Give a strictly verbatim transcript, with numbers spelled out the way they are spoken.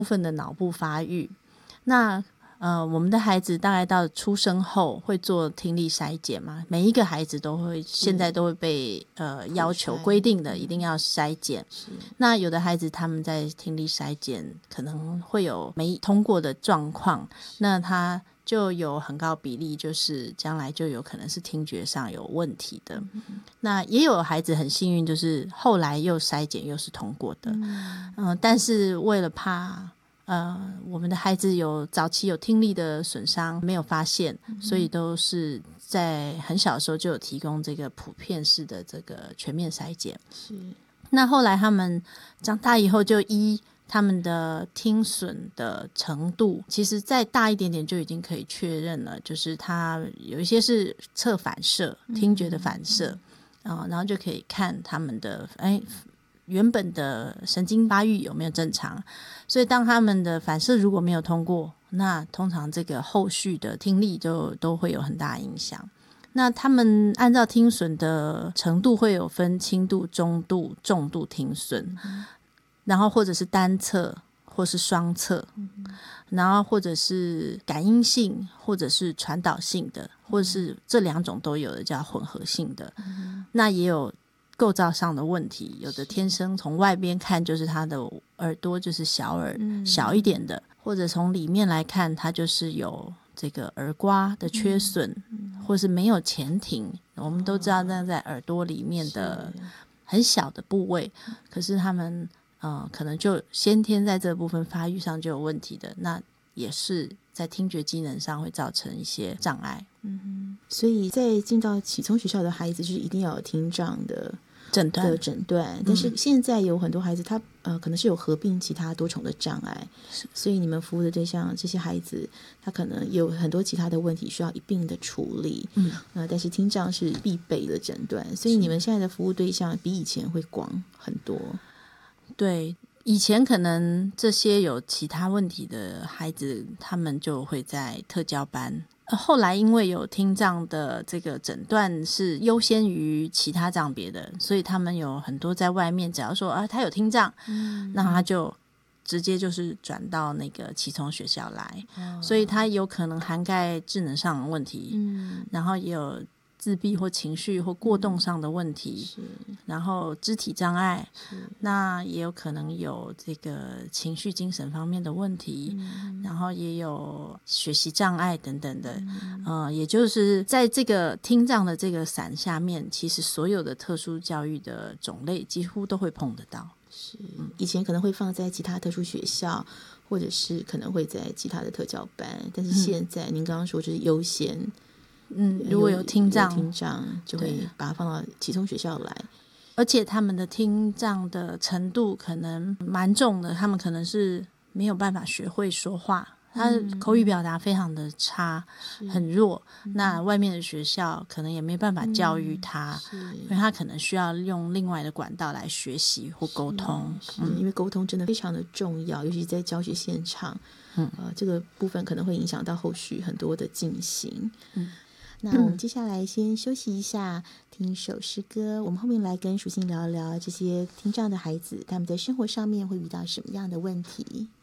部分的脑部发育。那呃，我们的孩子大概到出生后会做听力筛检嘛，每一个孩子都会现在都会被呃要求规定的一定要筛检。那有的孩子他们在听力筛检可能会有没通过的状况，那他就有很高比例就是将来就有可能是听觉上有问题的。嗯、那也有孩子很幸运，就是后来又筛检又是通过的。嗯、呃，但是为了怕呃，我们的孩子有早期有听力的损伤没有发现，嗯、所以都是在很小的时候就有提供这个普遍式的这个全面筛检。是，那后来他们长大以后就依他们的听损的程度，其实再大一点点就已经可以确认了，就是他有一些是侧反射，听觉的反射，嗯呃、然后就可以看他们的哎原本的神经发育有没有正常，所以当他们的反射如果没有通过，那通常这个后续的听力就都会有很大影响。那他们按照听损的程度会有分轻度、中度、重度听损，嗯、然后或者是单侧或是双侧，嗯、然后或者是感应性或者是传导性的，或者是这两种都有的叫混合性的，嗯、那也有构造上的问题，有的天生从外边看就是他的耳朵就是小耳、嗯、小一点的，或者从里面来看他就是有这个耳刮的缺损，嗯、或是没有前庭。我们都知道那在耳朵里面的很小的部位，可是他们呃可能就先天在这部分发育上就有问题的，那也是在听觉机能上会造成一些障碍。 嗯，所以在进到启聪学校的孩子就是一定要有听障的诊断的诊断，但是现在有很多孩子他呃可能是有合并其他多重的障碍，所以你们服务的对象这些孩子他可能有很多其他的问题需要一并的处理，嗯，呃，但是听障是必备的诊断，所以你们现在的服务对象比以前会广很多。 对，以前可能这些有其他问题的孩子他们就会在特教班，后来因为有听障的这个诊断是优先于其他障别的，所以他们有很多在外面只要说啊他有听障，嗯、那他就直接就是转到那个启聪学校来，哦、所以他有可能涵盖智能上的问题，嗯、然后也有自闭或情绪或过动上的问题，嗯、然后肢体障碍，那也有可能有这个情绪精神方面的问题，嗯、然后也有学习障碍等等的，嗯呃、也就是在这个听障的这个伞下面，其实所有的特殊教育的种类几乎都会碰得到。 是，以前可能会放在其他特殊学校，或者是可能会在其他的特教班，但是现在、嗯、您刚刚说就是优先， 嗯，如果有听障， 有听障就会把它放到启聪学校来， 而且他们的听障的程度可能蛮重的，他们可能是没有办法学会说话，他口语表达非常的差，嗯、很弱，嗯、那外面的学校可能也没办法教育他，嗯、因为他可能需要用另外的管道来学习或沟通， 嗯、因为沟通真的非常的重要，尤其在教学现场，嗯呃、这个部分可能会影响到后续很多的进行。嗯，那我们接下来先休息一下，听一首诗歌，我们后面来跟淑馨聊一聊这些听障的孩子他们在生活上面会遇到什么样的问题。